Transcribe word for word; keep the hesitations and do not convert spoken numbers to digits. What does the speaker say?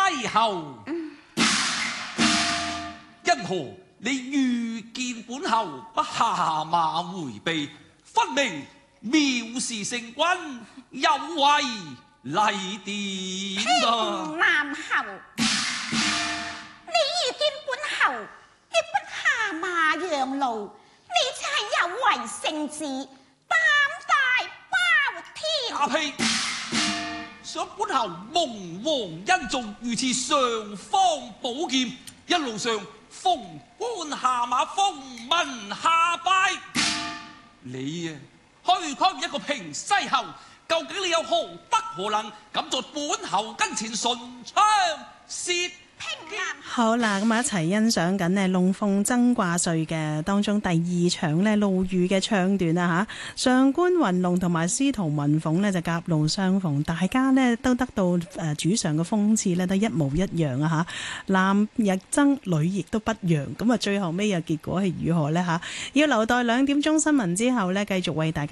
侯。嗯、因何你遇見本侯不下馬回避，分明藐視聖君，有違禮典啊！ 平南侯，你遇見本侯，亦不下馬讓路，你只係有違聖旨，膽大包天。 阿呸！想本侯蒙皇恩重，如此上方寶劍，一路上奉官下馬，奉民下拜。你啊，虛虛一個平西侯，究竟你有何德何能，敢在本侯跟前唇槍舌劍？ 好啦，咁啊一齊欣賞緊呢龍鳳爭掛帥嘅當中第二場呢陸羽嘅唱段啊吓，上官雲龍同埋司徒文鳳呢就夾路相逢，大家呢都得到誒主上嘅封賜呢都一模一樣啊吓，男亦爭女亦都不讓，咁啊最後尾嘅結果係如何呢吓？要留待兩點鐘新聞之後呢繼續為大家